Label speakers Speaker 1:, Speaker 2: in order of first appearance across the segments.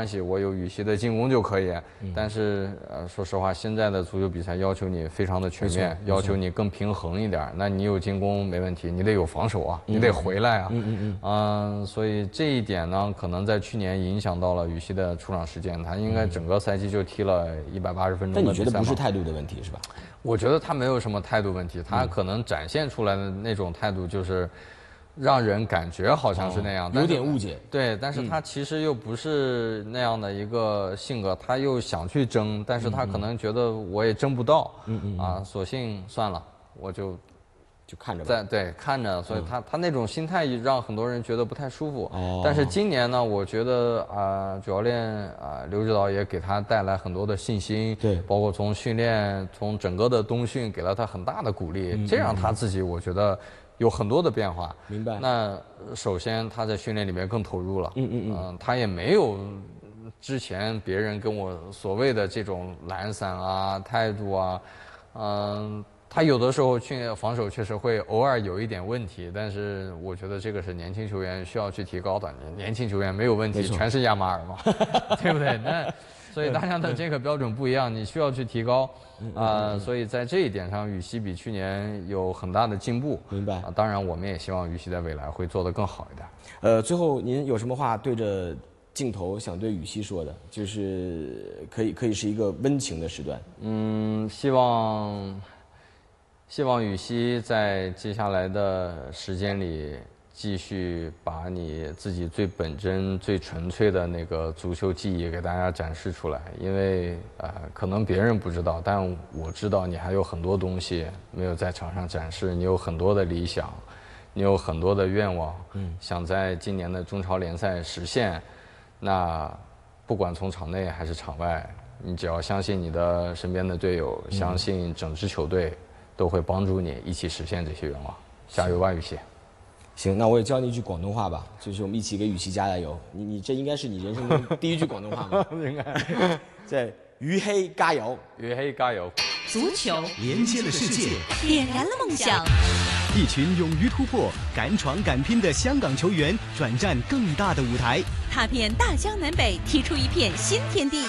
Speaker 1: 关系，我有羽西的进攻就可以。但是说实话，现在的足球比赛要求你非常的全面，要求你更平衡一点。那你有进攻没问题，你得有防守啊，你得回来啊。所以这一点呢，可能在去年影响到了羽西的出场时间，他应该整个赛季就踢了180分钟的比赛。
Speaker 2: 但你觉得不是态度的问题是吧？
Speaker 1: 我觉得他没有什么态度问题，他可能展现出来的那种态度就是让人感觉好像是那样，
Speaker 2: 有点误解。
Speaker 1: 对，但是他其实又不是那样的一个性格，他又想去争，但是他可能觉得我也争不到，索性算了，我就
Speaker 2: 看着吧。
Speaker 1: 对，看着，所以他那种心态让很多人觉得不太舒服。但是今年呢，我觉得主教练刘指导也给他带来很多的信心，
Speaker 2: 对，
Speaker 1: 包括从训练，从整个的冬训给了他很大的鼓励，这让他自己我觉得有很多的变化。
Speaker 2: 明白。
Speaker 1: 那首先他在训练里面更投入了，他也没有之前别人跟我所谓的这种懒散啊、态度啊，他有的时候防守确实会偶尔有一点问题，但是我觉得这个是年轻球员需要去提高的。年轻球员没有问题，全是亚马尔嘛，对不对？那所以大家的这个标准不一样，你需要去提高所以在这一点上，羽西比去年有很大的进步。
Speaker 2: 明白。
Speaker 1: 当然，我们也希望羽西在未来会做得更好一点。
Speaker 2: 最后您有什么话对着镜头想对羽西说的？就是可以是一个温情的时段。
Speaker 1: 希望羽西在接下来的时间里，继续把你自己最本真、最纯粹的那个足球技艺给大家展示出来。因为可能别人不知道，但我知道你还有很多东西没有在场上展示，你有很多的理想，你有很多的愿望，想在今年的中超联赛实现。那不管从场内还是场外，你只要相信你的身边的队友，相信整支球队都会帮助你一起实现这些愿望。加油吧，羽西！
Speaker 2: 行，那我也教你一句广东话吧，就是我们一起给羽西加油。你这应该是你人生中第一句广东话吗？
Speaker 1: 应该。
Speaker 2: 在羽西加油，
Speaker 1: 羽西加油！
Speaker 3: 足球
Speaker 4: 连接了世界，
Speaker 3: 点燃了梦想。
Speaker 4: 一群勇于突破、敢闯敢拼的香港球员转战更大的舞台，
Speaker 3: 踏遍大江南北，踢出一片新天地。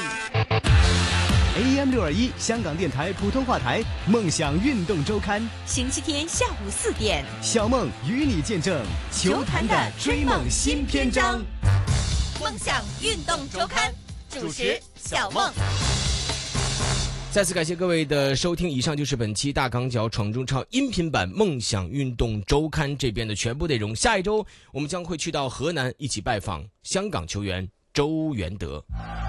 Speaker 4: AM621香港电台普通话台《梦想运动周刊》，
Speaker 3: 星期天下午4点，
Speaker 4: 小梦与你见证球坛的追梦新篇章。
Speaker 3: 梦想运动周刊主持小梦。
Speaker 2: 再次感谢各位的收听，以上就是本期大港脚闯中超音频版梦想运动周刊这边的全部内容。下一周我们将会去到河南，一起拜访香港球员周元德。